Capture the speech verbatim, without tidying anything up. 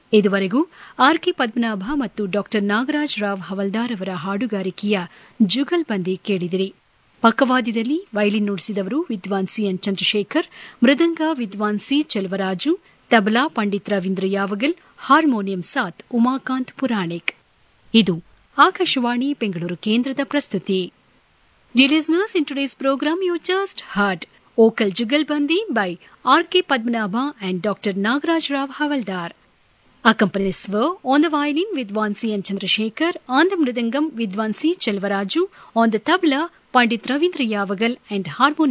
ಇದುವರೆಗೂ R K Padmanabha ಮತ್ತು ಡಾ ನಾಗರಾಜ್ ರಾವ್ ಹವಲ್ದಾರ್ ಅವರ ಹಾಡುಗಾರಿಕೆಯ ಜುಗಲ್ಬಂದಿ ಕೇಳಿದಿರಿ. ಪಕ್ಕವಾದ್ಯದಲ್ಲಿ ವೈಲಿನ್ ನುಡಿಸಿದವರು ವಿದ್ವಾನ್ ಸಿಎನ್ ಚಂದ್ರಶೇಖರ್, ಮೃದಂಗ ವಿದ್ವಾನ್ ಸಿ ಚೆಲುವರಾಜು, ತಬಲಾ ಪಂಡಿತ್ ರವೀಂದ್ರ ಯಾವಗಲ್, ಹಾರ್ಮೋನಿಯಂ ಸಾತ್ ಉಮಾಕಾಂತ್ ಪುರಾಣಿಕ್. ಇದು ಆಕಾಶವಾಣಿ ಬೆಂಗಳೂರು ಕೇಂದ್ರದ ಪ್ರಸ್ತುತಿ. Dear listeners, in today's program you just heard Okal Jugalbandi by R K Padmanabha and Doctor Nagaraj Rao Havaldar. Accompanies were on the violin Vidwan C. N. Chandrasekhar, on the mridangam Vidwan C. Chelvaraju, on the tabla Pandit Ravindra Yavagal and harmonium